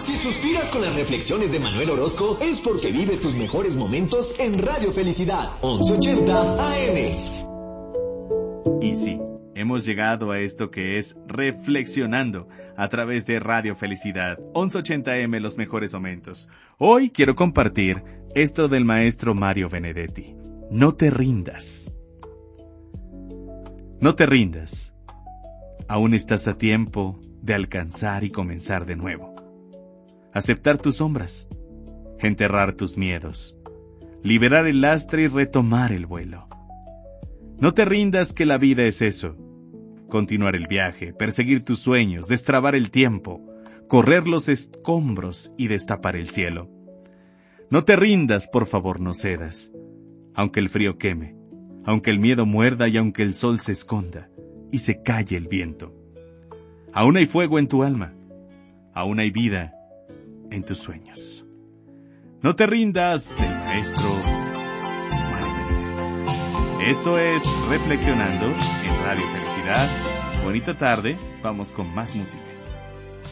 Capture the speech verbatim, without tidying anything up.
Si suspiras con las reflexiones de Manuel Orozco, es porque vives tus mejores momentos en Radio Felicidad, once ochenta A M. Y sí, hemos llegado a esto que es Reflexionando a través de Radio Felicidad, once ochenta A M, los mejores momentos. Hoy quiero compartir esto del maestro Mario Benedetti. No te rindas. No te rindas. Aún estás a tiempo de alcanzar y comenzar de nuevo. Aceptar tus sombras, enterrar tus miedos, liberar el lastre y retomar el vuelo. No te rindas, que la vida es eso. Continuar el viaje, perseguir tus sueños, destrabar el tiempo, correr los escombros y destapar el cielo. No te rindas, por favor, no cedas. Aunque el frío queme, aunque el miedo muerda y aunque el sol se esconda y se calle el viento. Aún hay fuego en tu alma, aún hay vida en tus sueños. No te rindas, del maestro Mario Benedetti. Esto es Reflexionando en Radio Felicidad. Bonita tarde, vamos con más música.